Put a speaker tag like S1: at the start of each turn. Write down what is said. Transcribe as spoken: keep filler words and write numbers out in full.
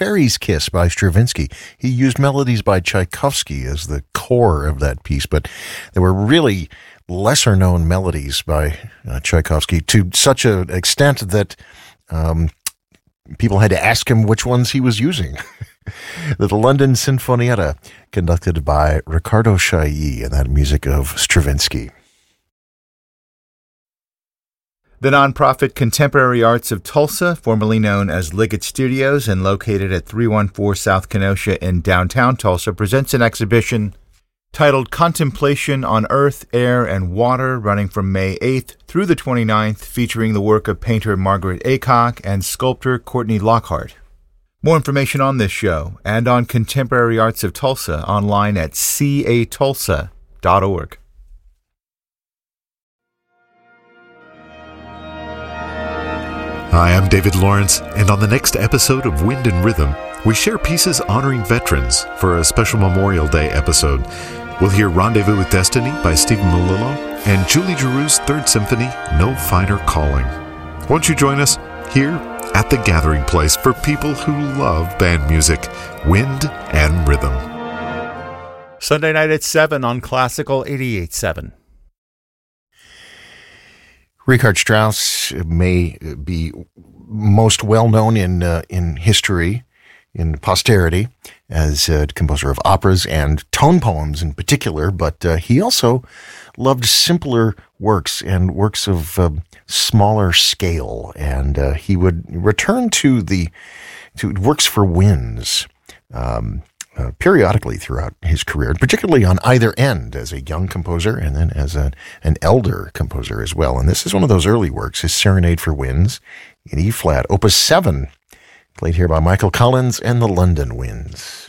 S1: Fairy's Kiss by Stravinsky. He used melodies by Tchaikovsky as the core of that piece, but there were really lesser-known melodies by uh, Tchaikovsky to such an extent that um, people had to ask him which ones he was using. The London Sinfonietta, conducted by Riccardo Chailly, and that music of Stravinsky.
S2: The nonprofit Contemporary Arts of Tulsa, formerly known as Liggett Studios and located at three one four South Kenosha in downtown Tulsa, presents an exhibition titled Contemplation on Earth, Air, and Water, running from May eighth through the twenty-ninth, featuring the work of painter Margaret Aycock and sculptor Courtney Lockhart. More information on this show and on Contemporary Arts of Tulsa online at c a tulsa dot org.
S3: Hi, I'm David Lawrence, and on the next episode of Wind and Rhythm, we share pieces honoring veterans for a special Memorial Day episode. We'll hear Rendezvous with Destiny by Stephen Malillo and Julie Giroux's Third Symphony, No Finer Calling. Won't you join us here at the Gathering Place for people who love band music, wind and rhythm?
S2: Sunday night at seven on Classical eighty-eight point seven.
S1: Richard Strauss may be most well known in uh, in history, in posterity, as a composer of operas and tone poems in particular, but uh, he also loved simpler works and works of uh, smaller scale, and uh, he would return to the to works for winds um, uh, periodically throughout his career, and particularly on either end as a young composer and then as a, an elder composer as well. And this is one of those early works, his Serenade for Winds in E-flat, Opus seven, played here by Michael Collins and the London Winds.